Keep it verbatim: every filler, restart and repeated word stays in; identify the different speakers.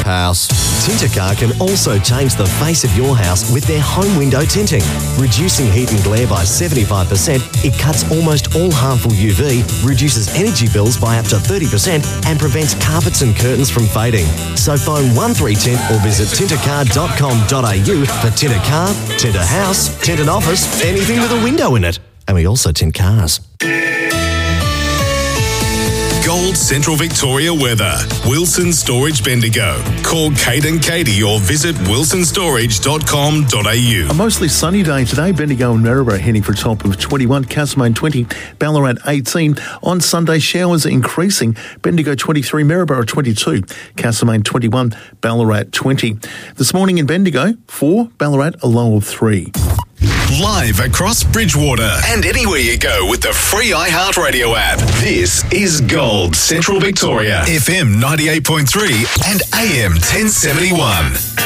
Speaker 1: house.
Speaker 2: Tintercar can also change the face of your house with their home window tinting. Reducing heat and glare by seventy-five percent, it cuts almost all harmful U V, reduces energy bills by up to thirty percent and prevents carpets and curtains from fading. So phone one three tint or visit tintercar dot com dot a u for Tintercar, Tinter House, Tinted Office, anything with a window in it. And we also tint cars.
Speaker 3: Gold Central Victoria weather. Wilson Storage Bendigo. Call Kate and Katie or visit wilson storage dot com dot a u.
Speaker 4: A mostly sunny day today. Bendigo and Maryborough heading for a top of twenty-one, Castlemaine twenty, Ballarat eighteen. On Sunday, showers increasing. Bendigo twenty-three, Maryborough twenty-two, Castlemaine twenty-one, Ballarat twenty. This morning in Bendigo, four, Ballarat a low of three.
Speaker 3: Live across Bridgewater and anywhere you go with the free iHeartRadio app. This is Gold Central Victoria. F M ninety-eight point three and A M ten seventy-one.